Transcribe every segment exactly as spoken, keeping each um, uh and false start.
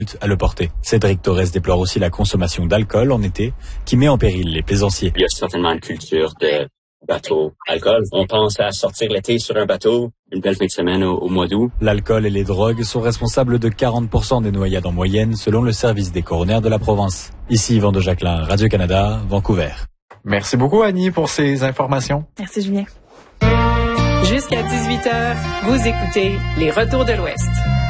à le porter. Cédric Torres déplore aussi la consommation d'alcool en été qui met en péril les plaisanciers. Il y a certainement une culture de bateau alcool. On pense à sortir l'été sur un bateau, une belle fin de semaine au, au mois d'août. L'alcool et les drogues sont responsables de quarante pour cent des noyades en moyenne selon le service des coronaires de la province. Ici Yvan de Jacquelin, Radio-Canada, Vancouver. Merci beaucoup Annie pour ces informations. Merci Julien. Jusqu'à dix-huit heures, vous écoutez les Retours de l'Ouest.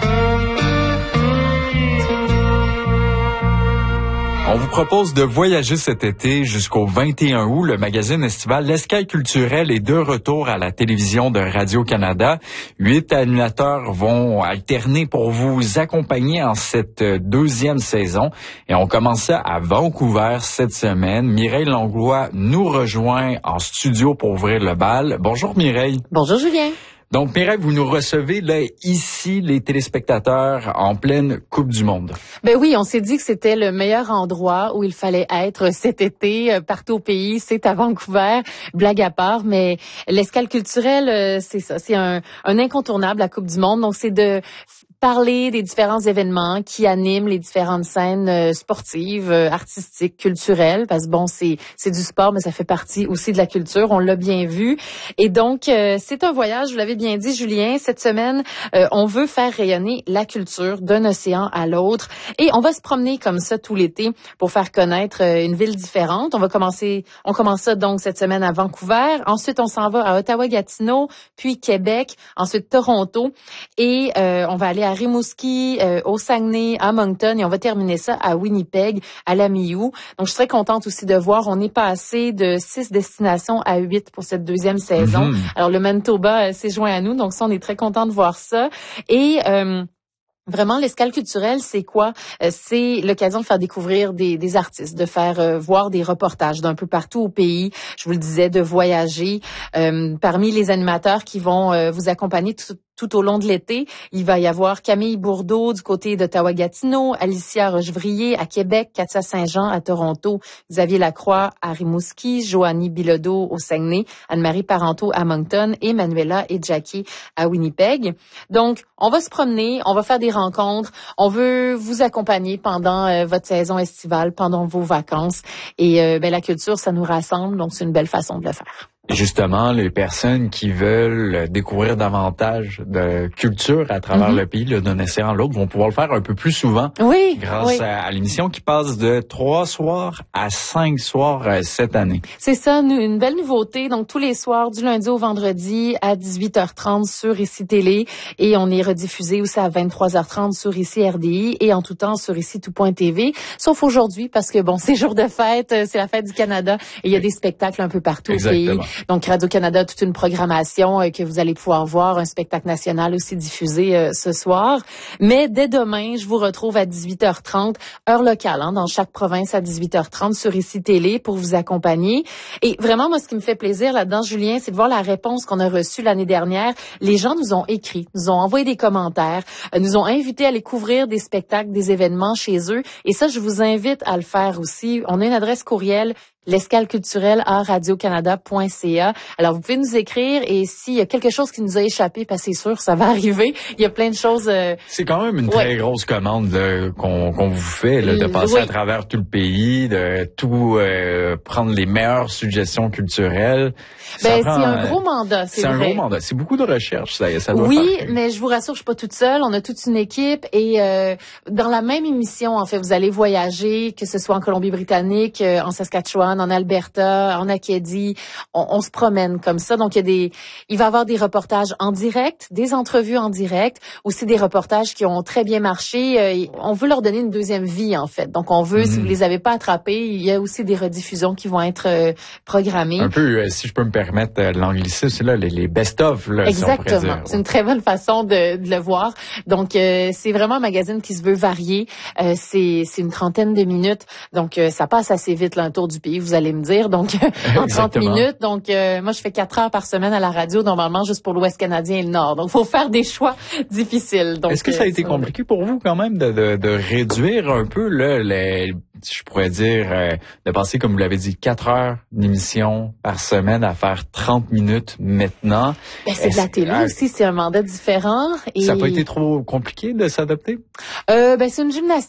On vous propose de voyager cet été jusqu'au vingt et un août. Le magazine estival L'Escale culturelle est de retour à la télévision de Radio-Canada. Huit animateurs vont alterner pour vous accompagner en cette deuxième saison. Et on commence ça à Vancouver cette semaine. Mireille Langlois nous rejoint en studio pour ouvrir le bal. Bonjour Mireille. Bonjour Julien. Donc, Mireille, vous nous recevez là ici, les téléspectateurs, en pleine Coupe du Monde. Ben oui, on s'est dit que c'était le meilleur endroit où il fallait être cet été, euh, partout au pays. C'est à Vancouver, blague à part. Mais l'escale culturelle, euh, c'est ça, c'est un, un incontournable, la Coupe du Monde. Donc, c'est de parler des différents événements qui animent les différentes scènes euh, sportives, euh, artistiques, culturelles, parce que bon, c'est c'est du sport, mais ça fait partie aussi de la culture, on l'a bien vu. Et donc, euh, c'est un voyage, vous l'avez bien dit, Julien, cette semaine, euh, on veut faire rayonner la culture d'un océan à l'autre, et on va se promener comme ça tout l'été pour faire connaître euh, une ville différente. On va commencer, on commence ça donc cette semaine à Vancouver, ensuite on s'en va à Ottawa-Gatineau, puis Québec, ensuite Toronto, et euh, on va aller à à Rimouski, euh, au Saguenay, à Moncton, et on va terminer ça à Winnipeg, à Lamiou. Donc, je suis très contente aussi de voir, on est passé de six destinations à huit pour cette deuxième saison. Mm-hmm. Alors, le Manitoba euh, s'est joint à nous, donc ça, on est très content de voir ça. Et euh, vraiment, l'escale culturelle, c'est quoi? Euh, c'est l'occasion de faire découvrir des, des artistes, de faire euh, voir des reportages d'un peu partout au pays. Je vous le disais, de voyager. Euh, parmi les animateurs qui vont euh, vous accompagner tout Tout au long de l'été, il va y avoir Camille Bourdeau du côté d'Ottawa-Gatineau, Alicia Rochevrier à Québec, Katia Saint-Jean à Toronto, Xavier Lacroix à Rimouski, Joanie Bilodeau au Saguenay, Anne-Marie Parenteau à Moncton et Manuela et Jackie à Winnipeg. Donc, on va se promener, on va faire des rencontres, on veut vous accompagner pendant euh, votre saison estivale, pendant vos vacances. Et euh, ben, la culture, ça nous rassemble, donc c'est une belle façon de le faire. Justement, les personnes qui veulent découvrir davantage de culture à travers mm-hmm. le pays, le d'un océan à l'autre, vont pouvoir le faire un peu plus souvent. Oui. Grâce oui. À, à l'émission qui passe de trois soirs à cinq soirs euh, cette année. C'est ça, une belle nouveauté. Donc, tous les soirs, du lundi au vendredi, à dix-huit heures trente sur Ici Télé. Et on est rediffusé aussi à vingt-trois heures trente sur Ici R D I et en tout temps sur ici tout point t v. Sauf aujourd'hui, parce que bon, c'est jour de fête, c'est la fête du Canada et il y a des spectacles un peu partout Exactement. Au pays. Donc, Radio-Canada a toute une programmation euh, que vous allez pouvoir voir, un spectacle national aussi diffusé euh, ce soir. Mais dès demain, je vous retrouve à dix-huit heures trente, heure locale, hein, dans chaque province à dix-huit heures trente sur Ici Télé pour vous accompagner. Et vraiment, moi, ce qui me fait plaisir là-dedans, Julien, c'est de voir la réponse qu'on a reçue l'année dernière. Les gens nous ont écrit, nous ont envoyé des commentaires, euh, nous ont invités à aller couvrir des spectacles, des événements chez eux. Et ça, je vous invite à le faire aussi. On a une adresse courriel, l'escale culturelle à radio canada point c a. Alors, vous pouvez nous écrire et s'il y a quelque chose qui nous a échappé, parce que c'est sûr, ça va arriver. Il y a plein de choses... Euh... C'est quand même une ouais. très grosse commande là, qu'on, qu'on vous fait, là, de passer oui. à travers tout le pays, de tout euh, prendre les meilleures suggestions culturelles. Ben, prend, c'est un gros mandat, c'est, c'est vrai. C'est un gros mandat. C'est beaucoup de recherche, ça, ça doit Oui, faire. mais je vous rassure, je suis pas toute seule. On a toute une équipe et euh, dans la même émission, en fait, vous allez voyager, que ce soit en Colombie-Britannique, euh, en Saskatchewan, en Alberta, en Acadie, on, on se promène comme ça. Donc il y a des, il va y avoir des reportages en direct, des entrevues en direct, aussi des reportages qui ont très bien marché. Euh, on veut leur donner une deuxième vie en fait. Donc on veut, mmh. si vous les avez pas attrapés, il y a aussi des rediffusions qui vont être euh, programmées. Un peu, euh, si je peux me permettre euh, l'anglicisme, c'est là les, les best-of. Là, exactement. Si on dire, c'est une très bonne façon de, de le voir. Donc euh, c'est vraiment un magazine qui se veut varié. Euh, c'est, c'est une trentaine de minutes. Donc euh, ça passe assez vite là, un tour du pays, vous allez me dire. Donc en trente minutes. Donc euh, moi je fais quatre heures par semaine à la radio normalement juste pour l'Ouest canadien et le Nord. Donc faut faire des choix difficiles. Donc est-ce que ça a été euh, compliqué pour vous quand même de, de, de réduire un peu là les, je pourrais dire euh, de passer comme vous l'avez dit quatre heures d'émission par semaine à faire trente minutes maintenant? Ben, c'est de la télé euh, aussi, c'est un mandat différent. Et... Ça n'a pas été trop compliqué de s'adapter? Euh, ben c'est une gymnastique.